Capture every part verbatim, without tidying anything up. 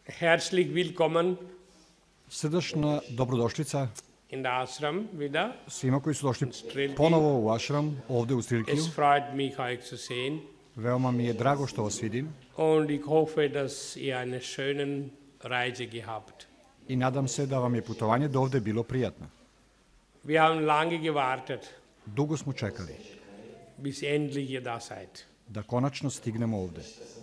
Herzlich willkommen Srdačna dobrodošlica in der Ashram wieder. svima koji su došli ponovo u Ashram, ovde u Strilkiju. Es freut mich, euch zu sehen. Veoma mi je drago što vas vidim Und ich hoffe, dass ihr eine schöne Reise gehabt. i nadam se da vam je putovanje do ovde bilo prijatno. Wir haben lange gewartet, Dugo smo čekali bis endlich ihr da seid. da konačno stignemo ovde.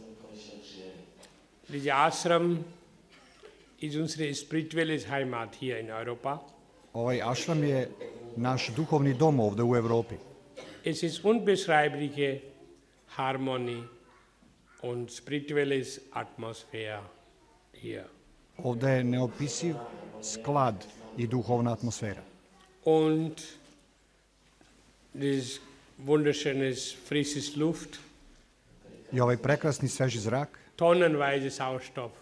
Dieser Ashram ist unsere spirituelle Heimat hier in Europa. Ovaj Ashram je naš duhovni dom ovde u Evropi. Es ist unbeschreibliche Harmonie und spirituelle Atmosphäre hier. Ovde je neopisiv sklad i duhovna atmosfera. Und dieses wunderschönes frisches Luft, I ovaj prekrasni sveži zrak, tonnenweise Sauerstoff.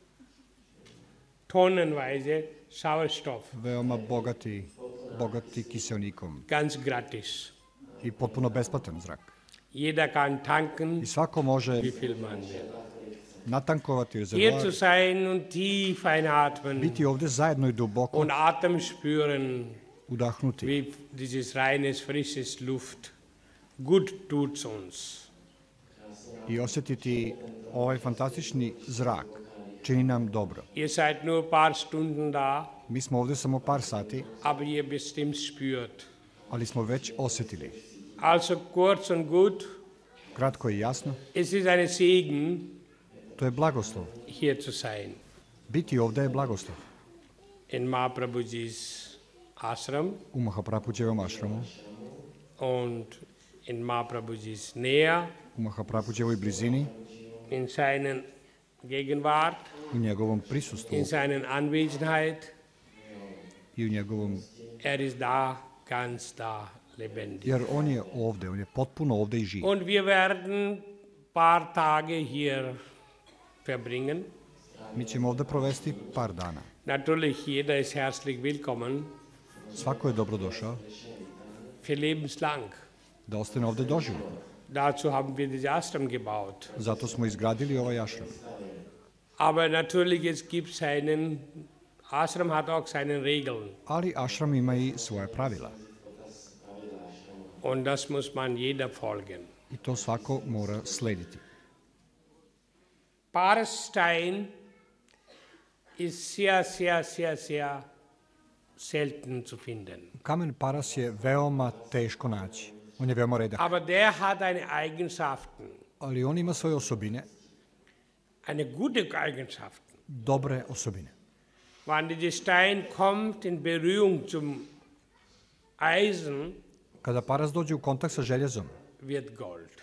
Tonnenweise Sauerstoff, veoma bogati, bogati kiseonikom ganz gratis. i potpuno besplatan zrak. Jeder kann tanken, I svako može wie viel man will. natankovati Hier zu rezervoar, sein und tief einatmen biti ovde zajedno i duboko und Atem spüren, udahnuti wie dieses reines, frisches Luft gut tut uns. i osjetiti ovaj fantastični zrak čini nam dobro. Ihr seid nur ein paar Stunden da, Mi smo ovde samo par sati, aber ihr bestimmt spürt. ali smo već osjetili. Also kurz und gut, Kratko i jasno, es ist eine Segen, to je blagoslov. hier zu sein. Biti ovde je blagoslov. In Mahaprabhuji's Ashram U Mahaprabhujevom ašramu, und in Mahaprabhuji's Nähe, u Mahaprabhuđevoj blizini, in seinen Gegenwart, u njegovom prisustvu in seinen Anwesenheit. i u njegovom, Er ist da, ganz da, lebendig. jer on je ovde, on je potpuno ovde i živ. Und wir werden paar Tage hier verbringen. Mi ćemo ovde provesti par dana. Natürlich, jeder ist herzlich willkommen Svako je dobrodošao für lebenslang. da ostane ovde doživotno. Dazu haben wir das Ashram gebaut. Zato smo izgradili ovaj ašram. Aber natürlich, es gibt seinen, Ashram hat auch seine Regeln. Ali ašram ima i svoje pravila. Und das muss man jeder folgen. I to svako mora slediti. Paarstein ist sehr, sehr, sehr, sehr selten zu finden. Kamen paras je veoma teško naći. On je veoma redak. Aber der hat eine Eigenschaften, Ali on ima svoje osobine, eine gute Eigenschaften. dobre osobine. Wenn dieser Stein kommt in Berührung zum Eisen, Kada paras dođe u kontakt sa željezom, wird Gold.